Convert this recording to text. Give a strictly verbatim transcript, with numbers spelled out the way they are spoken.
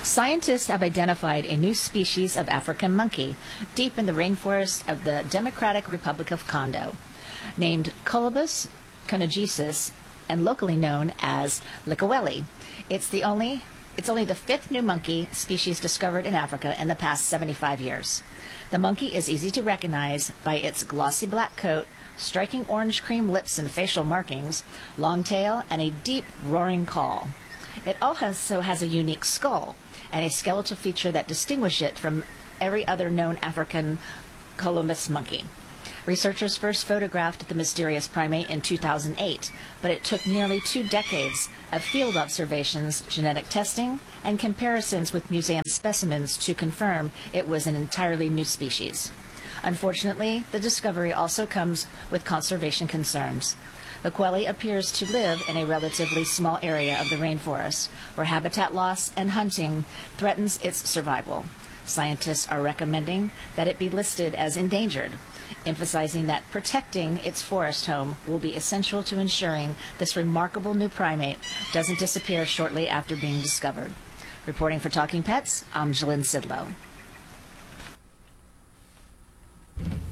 Scientists have identified a new species of African monkey deep in the rainforest of the Democratic Republic of Congo, named Colobus conogesis and locally known as Likaweli. It's the only it's only the fifth new monkey species discovered in Africa in the past seventy-five years. The monkey is easy to recognize by its glossy black coat, striking orange cream lips and facial markings, long tail, and a deep roaring call. It also has a unique skull and a skeletal feature that distinguish it from every other known African colobus monkey. Researchers first photographed the mysterious primate in two thousand eight, but it took nearly two decades of field observations, genetic testing, and comparisons with museum specimens to confirm it was an entirely new species. Unfortunately, the discovery also comes with conservation concerns. The Likaweli appears to live in a relatively small area of the rainforest, where habitat loss and hunting threatens its survival. Scientists are recommending that it be listed as endangered, emphasizing that protecting its forest home will be essential to ensuring this remarkable new primate doesn't disappear shortly after being discovered. Reporting for Talking Pets, I'm Jalyn Sidlow.